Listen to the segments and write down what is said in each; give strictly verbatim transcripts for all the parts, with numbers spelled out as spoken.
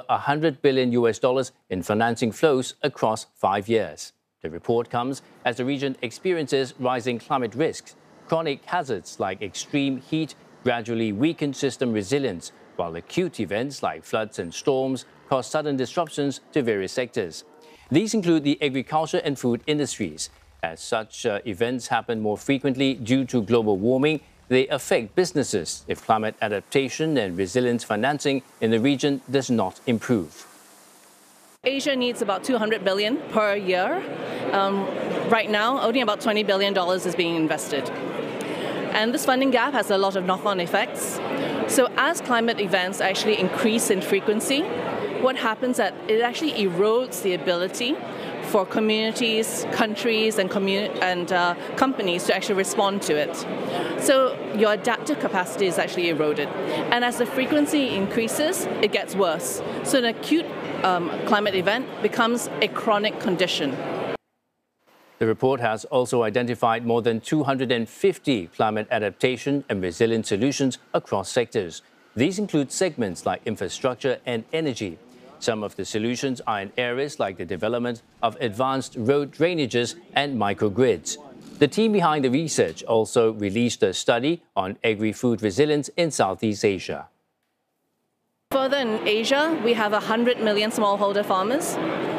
one hundred billion U S dollars in financing flows across five years. The report comes as the region experiences rising climate risks. Chronic hazards like extreme heat gradually weaken system resilience, while acute events like floods and storms cause sudden disruptions to various sectors. These include the agriculture and food industries. As such uh, events happen more frequently due to global warming, they affect businesses if climate adaptation and resilience financing in the region does not improve. Asia needs about two hundred billion dollars per year. Um, right now, only about twenty billion dollars is being invested. And this funding gap has a lot of knock-on effects. So as climate events actually increase in frequency, what happens is that it actually erodes the ability for communities, countries, and, communi- and uh, companies to actually respond to it. So your adaptive capacity is actually eroded. And as the frequency increases, it gets worse. So an acute um, climate event becomes a chronic condition. The report has also identified more than two hundred fifty climate adaptation and resilience solutions across sectors. These include segments like infrastructure and energy. Some of the solutions are in areas like the development of advanced road drainages and microgrids. The team behind the research also released a study on agri-food resilience in Southeast Asia. Further in Asia, we have one hundred million smallholder farmers.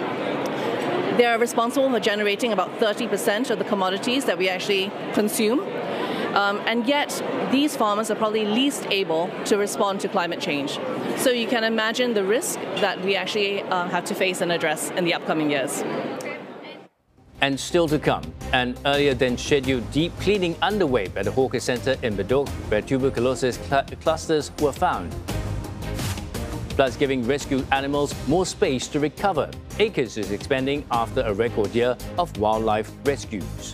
They are responsible for generating about thirty percent of the commodities that we actually consume. Um, and yet, these farmers are probably least able to respond to climate change. So you can imagine the risk that we actually uh, have to face and address in the upcoming years. And still to come, an earlier than scheduled deep cleaning underway by the Hawker Centre in Bedok, where tuberculosis cl- clusters were found. Plus giving rescued animals more space to recover. ACRES is expanding after a record year of wildlife rescues.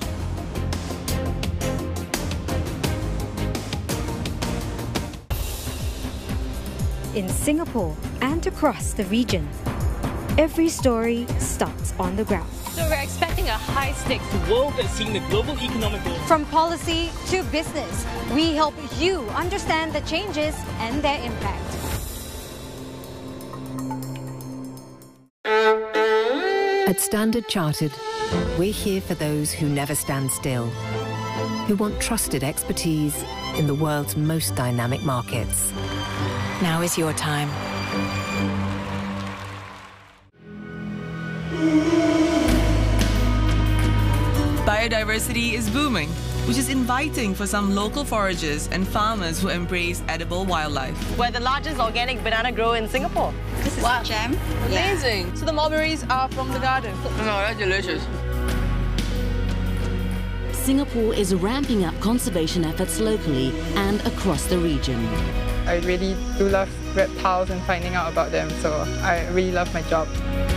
In Singapore and across the region, every story starts on the ground. So we're expecting a high-stakes world that's seeing the global economic growth. From policy to business, we help you understand the changes and their impact. At Standard Chartered, we're here for those who never stand still, who want trusted expertise in the world's most dynamic markets. Now is your time. Biodiversity is booming, which is inviting for some local foragers and farmers who embrace edible wildlife. We're the largest organic banana grower in Singapore. This is wow. jam. Amazing. Yeah. So the mulberries are from the garden. No, that's delicious. Singapore is ramping up conservation efforts locally and across the region. I really do love reptiles and finding out about them, so I really love my job.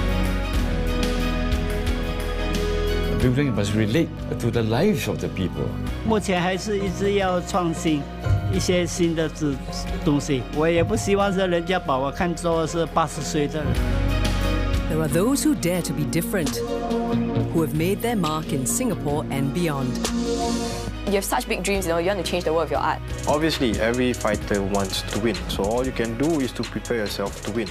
The building must relate to the lives of the people. 目前还是一直要创新一些新的东西。我也不希望是人家把我看作是八十岁的人。 There are those who dare to be different, who have made their mark in Singapore and beyond. You have such big dreams, you know, you want to change the world with your art. Obviously, every fighter wants to win, so all you can do is to prepare yourself to win.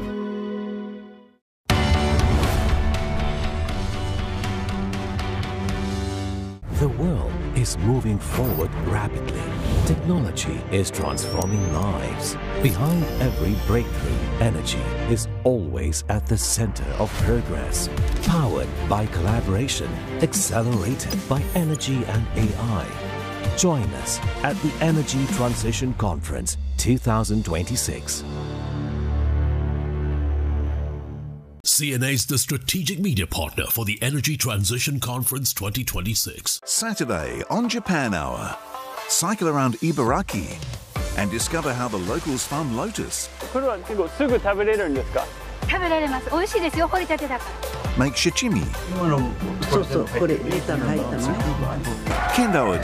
The world is moving forward rapidly. Technology is transforming lives. Behind every breakthrough, energy is always at the center of progress. Powered by collaboration, accelerated by energy and A I. Join us at the Energy Transition Conference twenty twenty-six. C N A is the strategic media partner for the Energy Transition Conference twenty twenty-six. Saturday on Japan Hour. Cycle around Ibaraki and discover how the locals farm lotus. Make sashimi. Kendo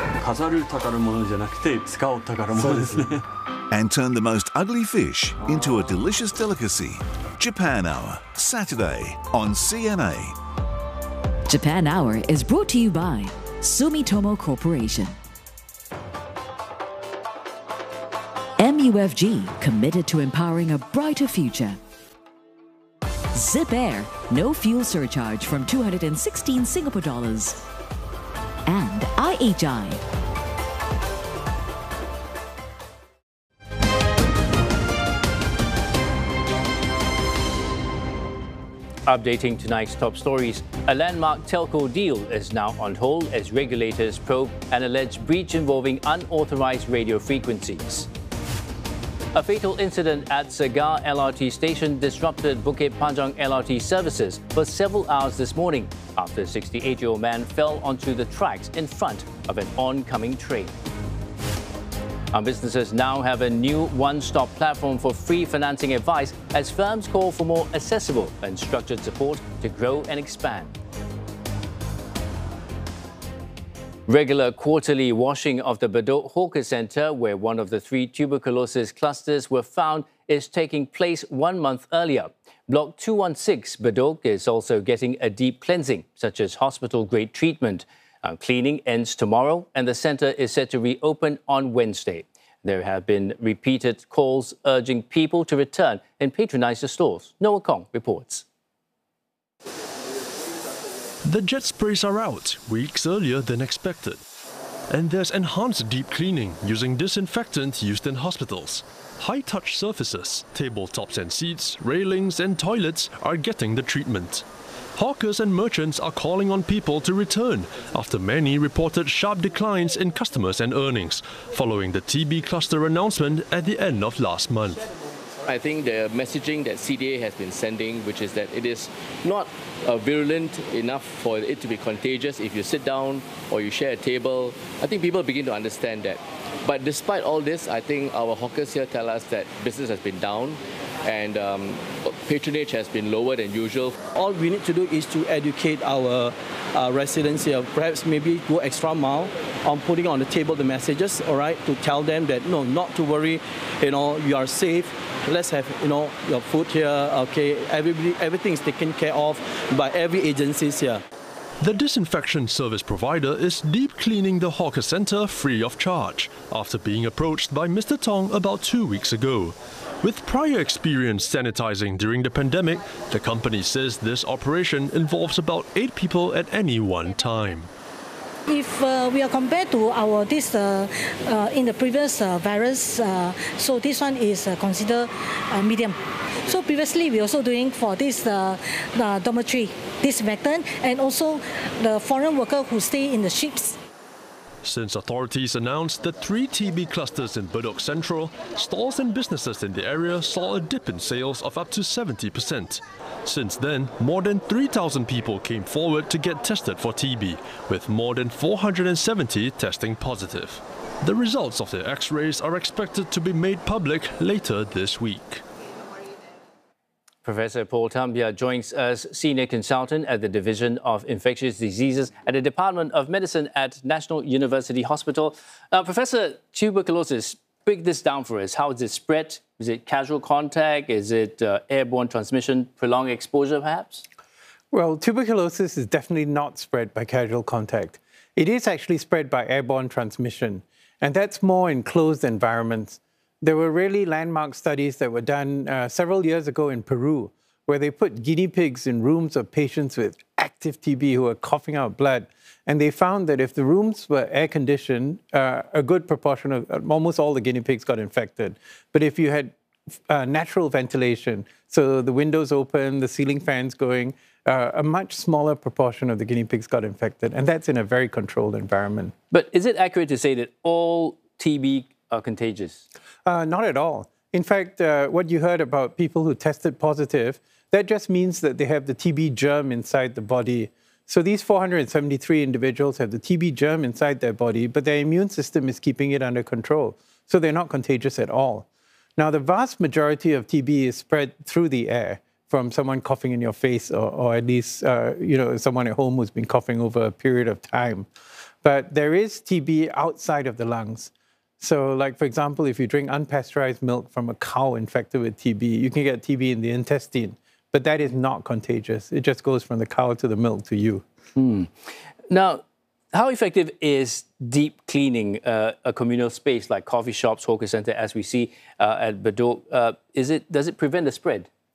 attire. And turn the most ugly fish into a delicious delicacy. Japan Hour, Saturday on C N A. Japan Hour is brought to you by Sumitomo Corporation. M U F G, committed to empowering a brighter future. Zip Air, no fuel surcharge from two hundred sixteen Singapore dollars. And I H I. Updating tonight's top stories, a landmark telco deal is now on hold as regulators probe an alleged breach involving unauthorized radio frequencies. A fatal incident at Segar L R T station disrupted Bukit Panjang L R T services for several hours this morning after a sixty-eight-year-old man fell onto the tracks in front of an oncoming train. Our businesses now have a new one-stop platform for free financing advice as firms call for more accessible and structured support to grow and expand. Regular quarterly washing of the Bedok Hawker Centre, where one of the three tuberculosis clusters were found, is taking place one month earlier. Block two one six Bedok is also getting a deep cleansing, such as hospital-grade treatment. Uh, cleaning ends tomorrow and the centre is set to reopen on Wednesday. There have been repeated calls urging people to return and patronise the stores. Noah Kong reports. The jet sprays are out weeks earlier than expected. And there's enhanced deep cleaning using disinfectant used in hospitals. High-touch surfaces, tabletops and seats, railings and toilets are getting the treatment. Hawkers and merchants are calling on people to return after many reported sharp declines in customers and earnings following the T B cluster announcement at the end of last month. I think the messaging that C D A has been sending, which is that it is not uh, virulent enough for it to be contagious if you sit down or you share a table, I think people begin to understand that. But despite all this, I think our hawkers here tell us that business has been down and um, patronage has been lower than usual. All we need to do is to educate our uh, residents here, perhaps maybe go extra mile on putting on the table the messages, all right, to tell them that, no, not to worry, you know, you are safe. Let's have, you know, your food here, okay, everybody, everything is taken care of by every agencies here. The disinfection service provider is deep cleaning the hawker centre free of charge after being approached by Mister Tong about two weeks ago. With prior experience sanitizing during the pandemic, the company says this operation involves about eight people at any one time. If uh, we are compared to our this uh, uh, in the previous uh, virus, uh, so this one is uh, considered uh, medium. So previously we also doing for this uh, uh, dormitory disinfectant and also the foreign worker who stay in the ships. Since authorities announced the three T B clusters in Bedok Central, stores and businesses in the area saw a dip in sales of up to seventy percent. Since then, more than three thousand people came forward to get tested for T B, with more than four hundred seventy testing positive. The results of their X-rays are expected to be made public later this week. Professor Paul Tambia joins us, Senior Consultant at the Division of Infectious Diseases at the Department of Medicine at National University Hospital. Uh, Professor, tuberculosis, break this down for us. How is it spread? Is it casual contact? Is it uh, airborne transmission, prolonged exposure perhaps? Well, tuberculosis is definitely not spread by casual contact. It is actually spread by airborne transmission, and that's more in closed environments. There were really landmark studies that were done uh, several years ago in Peru, where they put guinea pigs in rooms of patients with active T B who were coughing out blood. And they found that if the rooms were air-conditioned, uh, a good proportion of, uh, almost all the guinea pigs got infected. But if you had uh, natural ventilation, so the windows open, the ceiling fans going, uh, a much smaller proportion of the guinea pigs got infected. And that's in a very controlled environment. But is it accurate to say that all T B are contagious? Uh, not at all. In fact, uh, what you heard about people who tested positive, that just means that they have the T B germ inside the body. So these four hundred seventy-three individuals have the T B germ inside their body, but their immune system is keeping it under control. So they're not contagious at all. Now, the vast majority of T B is spread through the air from someone coughing in your face, or, or at least uh, you know, someone at home who's been coughing over a period of time. But there is T B outside of the lungs. So, like, for example, if you drink unpasteurized milk from a cow infected with T B, you can get T B in the intestine. But that is not contagious. It just goes from the cow to the milk to you. Hmm. Now, how effective is deep cleaning uh, a communal space like coffee shops, hawker centre, as we see uh, at Bedok? Uh, is it, does it prevent the spread?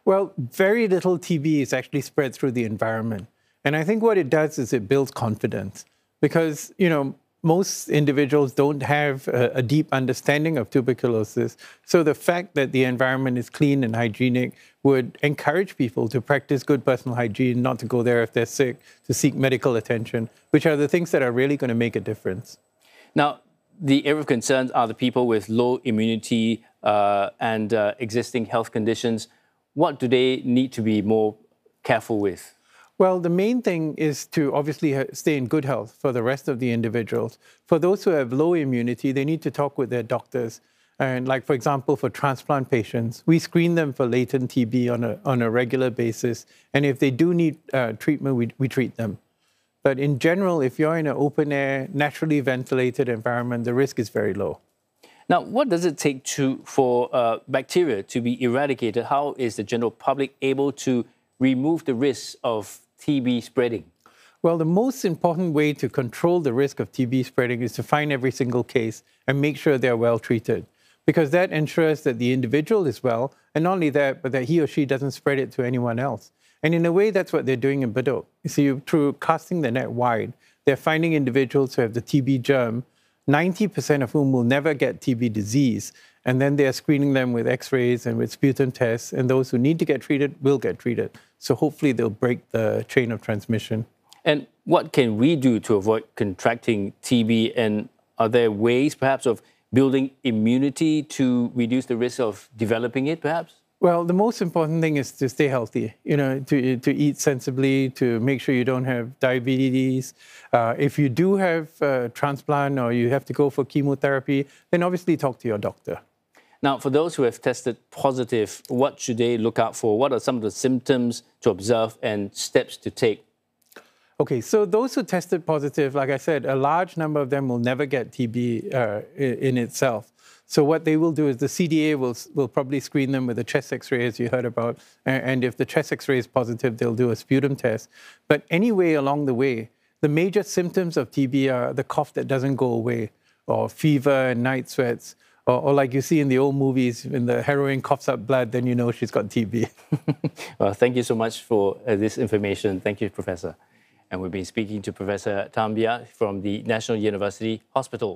Well, very little T B is actually spread through the environment. And I think what it does is it builds confidence because, you know, most individuals don't have a, a deep understanding of tuberculosis. So the fact that the environment is clean and hygienic would encourage people to practice good personal hygiene, not to go there if they're sick, to seek medical attention, which are the things that are really going to make a difference. Now, the area of concerns are the people with low immunity uh, and uh, existing health conditions. What do they need to be more careful with? Well, the main thing is to obviously stay in good health for the rest of the individuals. For those who have low immunity, they need to talk with their doctors. And like, for example, for transplant patients, we screen them for latent T B on a, on a regular basis. And if they do need uh, treatment, we, we treat them. But in general, if you're in an open air, naturally ventilated environment, the risk is very low. Now, what does it take to, for uh, bacteria to be eradicated? How is the general public able to remove the risks of T B spreading? Well, the most important way to control the risk of T B spreading is to find every single case and make sure they're well treated, because that ensures that the individual is well, and not only that, but that he or she doesn't spread it to anyone else. And in a way, that's what they're doing in Bedok. You see, through casting the net wide, they're finding individuals who have the T B germ, ninety percent of whom will never get T B disease. And then they're screening them with x-rays and with sputum tests. And those who need to get treated will get treated. So hopefully they'll break the chain of transmission. And what can we do to avoid contracting T B? And are there ways perhaps of building immunity to reduce the risk of developing it perhaps? Well, the most important thing is to stay healthy, you know, to, to eat sensibly, to make sure you don't have diabetes. Uh, if you do have a transplant or you have to go for chemotherapy, then obviously talk to your doctor. Now, for those who have tested positive, what should they look out for? What are some of the symptoms to observe and steps to take? Okay, so those who tested positive, like I said, a large number of them will never get T B uh, in, in itself. So what they will do is the C D A will, will probably screen them with a chest X-ray, as you heard about. And if the chest X-ray is positive, they'll do a sputum test. But anyway, along the way, the major symptoms of T B are the cough that doesn't go away, or fever and night sweats, or, or like you see in the old movies, when the heroine coughs up blood, then you know she's got T B. Well, thank you so much for uh, this information. Thank you, Professor. And we've been speaking to Professor Tam Bia from the National University Hospital.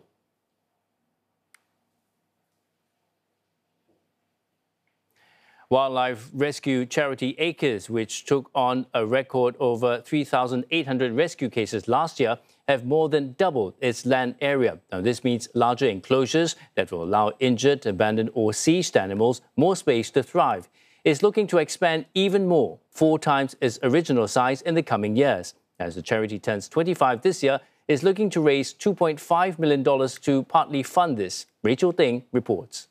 Wildlife rescue charity Acres, which took on a record over three thousand eight hundred rescue cases last year, have more than doubled its land area. Now, this means larger enclosures that will allow injured, abandoned or seized animals more space to thrive. It's looking to expand even more, four times its original size in the coming years. As the charity turns twenty-five this year, it's looking to raise two point five million dollars to partly fund this. Rachel Ting reports.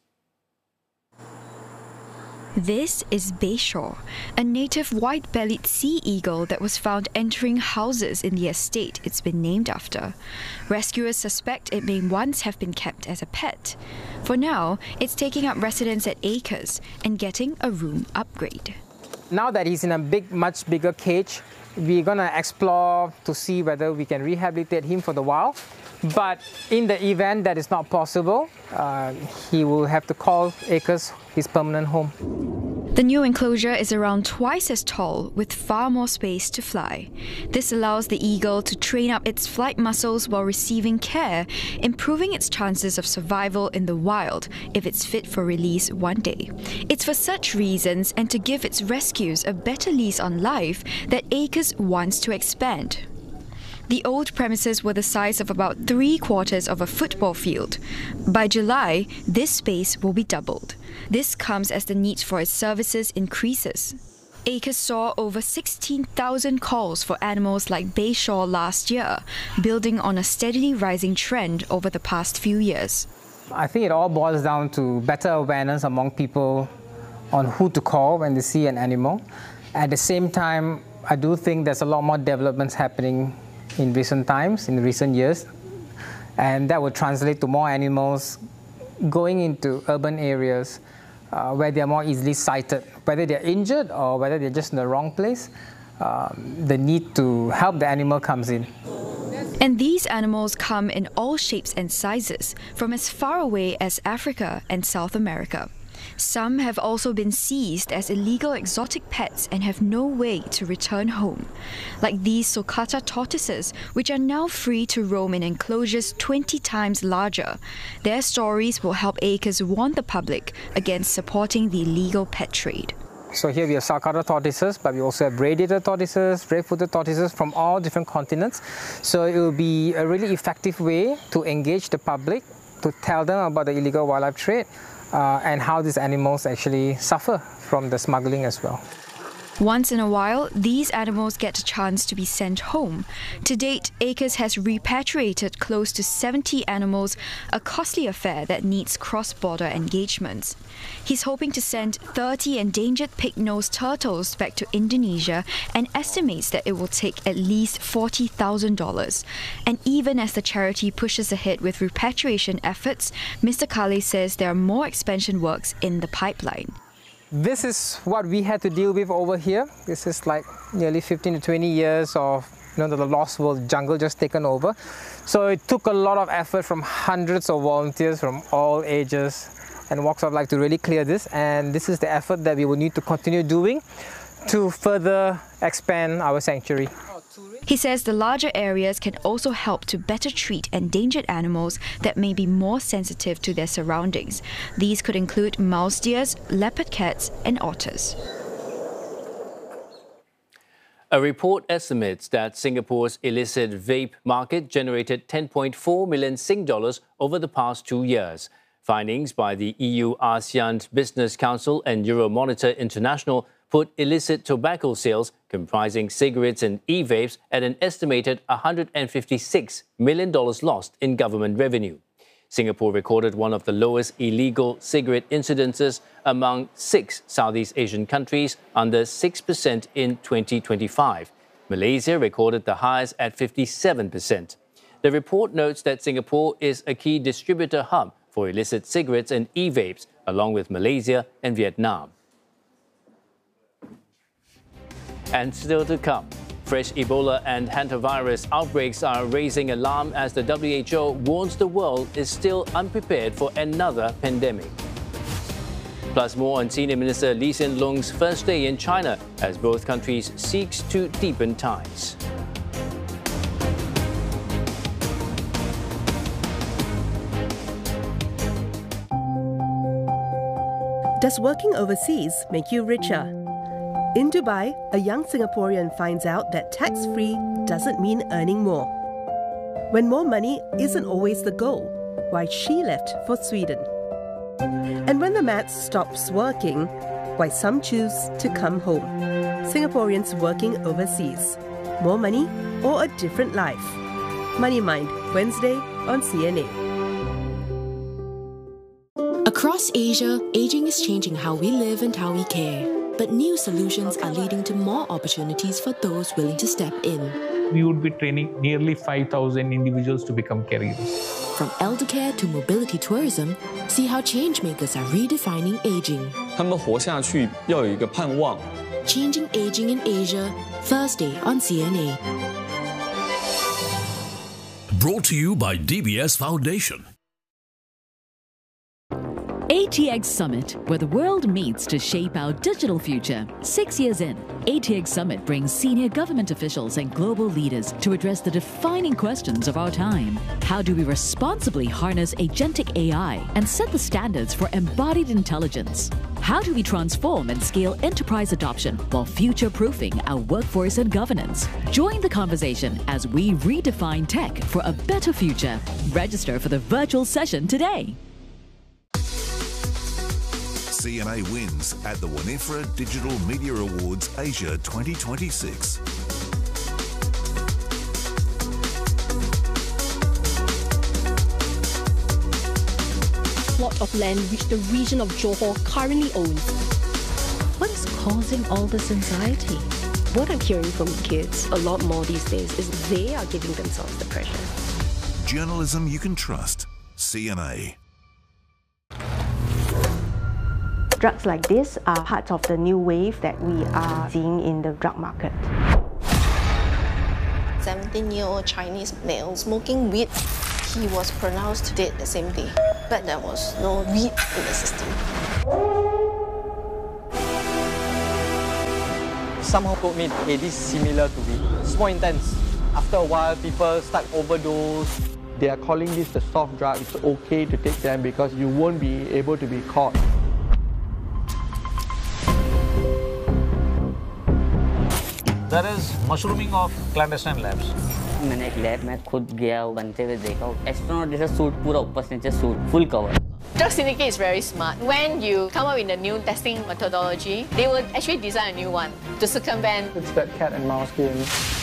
This is Bayshore, a native white-bellied sea eagle that was found entering houses in the estate it's been named after. Rescuers suspect it may once have been kept as a pet. For now, it's taking up residence at Acres and getting a room upgrade. Now that he's in a big, much bigger cage, we're going to explore to see whether we can rehabilitate him for the while. But in the event that is not possible, uh, he will have to call Acres his permanent home. The new enclosure is around twice as tall, with far more space to fly. This allows the eagle to train up its flight muscles while receiving care, improving its chances of survival in the wild if it's fit for release one day. It's for such reasons, and to give its rescues a better lease on life, that Acres wants to expand. The old premises were the size of about three quarters of a football field. By July, this space will be doubled. This comes as the need for its services increases. Acres saw over sixteen thousand calls for animals like Bayshore last year, building on a steadily rising trend over the past few years. I think it all boils down to better awareness among people on who to call when they see an animal. At the same time, I do think there's a lot more developments happening in recent times, in recent years, and that would translate to more animals going into urban areas uh, where they are more easily sighted. Whether they're injured or whether they're just in the wrong place, um, the need to help the animal comes in. And these animals come in all shapes and sizes, from as far away as Africa and South America. Some have also been seized as illegal exotic pets and have no way to return home. Like these Socata tortoises, which are now free to roam in enclosures twenty times larger. Their stories will help Acres warn the public against supporting the illegal pet trade. So here we have Socata tortoises, but we also have radiator tortoises, red-footed tortoises from all different continents. So it will be a really effective way to engage the public, to tell them about the illegal wildlife trade uh, and how these animals actually suffer from the smuggling as well. Once in a while, these animals get a chance to be sent home. To date, Acres has repatriated close to seventy animals, a costly affair that needs cross-border engagements. He's hoping to send thirty endangered pig-nosed turtles back to Indonesia and estimates that it will take at least forty thousand dollars. And even as the charity pushes ahead with repatriation efforts, Mister Kale says there are more expansion works in the pipeline. This is what we had to deal with over here. This is like nearly fifteen to twenty years of you know, the Lost World jungle just taken over. So it took a lot of effort from hundreds of volunteers from all ages and walks of life to really clear this. And this is the effort that we will need to continue doing to further expand our sanctuary. He says the larger areas can also help to better treat endangered animals that may be more sensitive to their surroundings. These could include mouse deers, leopard cats, and otters. A report estimates that Singapore's illicit vape market generated ten point four million Sing dollars over the past two years. Findings by the E U ASEAN Business Council and Euromonitor International put illicit tobacco sales comprising cigarettes and e-vapes at an estimated one hundred fifty-six million dollars lost in government revenue. Singapore recorded one of the lowest illegal cigarette incidences among six Southeast Asian countries, under six percent in twenty twenty-five. Malaysia recorded the highest at fifty-seven percent. The report notes that Singapore is a key distributor hub for illicit cigarettes and e-vapes, along with Malaysia and Vietnam. And still to come, fresh Ebola and hantavirus outbreaks are raising alarm as the W H O warns the world is still unprepared for another pandemic. Plus more on Senior Minister Lee Hsien Loong's first day in China as both countries seek to deepen ties. Does working overseas make you richer? In Dubai, a young Singaporean finds out that tax-free doesn't mean earning more. When more money isn't always the goal, why she left for Sweden. And when the maths stops working, why some choose to come home. Singaporeans working overseas. More money or a different life? Money Mind, Wednesday on C N A. Across Asia, aging is changing how we live and how we care. But new solutions are leading to more opportunities for those willing to step in. We would be training nearly five thousand individuals to become caregivers. From elder care to mobility tourism, see how changemakers are redefining aging. 他们活下去要有一个盼望。 Changing Aging in Asia, Thursday on C N A. Brought to you by D B S Foundation. A T X Summit, where the world meets to shape our digital future. Six years in, A T X Summit brings senior government officials and global leaders to address the defining questions of our time. How do we responsibly harness agentic A I and set the standards for embodied intelligence? How do we transform and scale enterprise adoption while future-proofing our workforce and governance? Join the conversation as we redefine tech for a better future. Register for the virtual session today. C N A wins at the Winifred Digital Media Awards Asia twenty twenty-six. Plot of land which the region of Johor currently owns. What is causing all this anxiety? What I'm hearing from kids a lot more these days is they are giving themselves the pressure. Journalism you can trust. C N A. Drugs like this are part of the new wave that we are seeing in the drug market. seventeen-year-old Chinese male smoking weed. He was pronounced dead the same day, but there was no weed in the system. Somehow told me, hey, this is similar to weed. It's more intense. After a while, people start overdose. They are calling this the soft drug. It's okay to take them because you won't be able to be caught. There is mushrooming of clandestine labs. मैंने एक lab में खुद गया बनते हुए देखा astronaut जैसा suit पूरा ऊपर से नीचे suit full cover Drug Syndicate is very smart. When you come up with a new testing methodology, they will actually design a new one to circumvent. It's that cat and mouse game.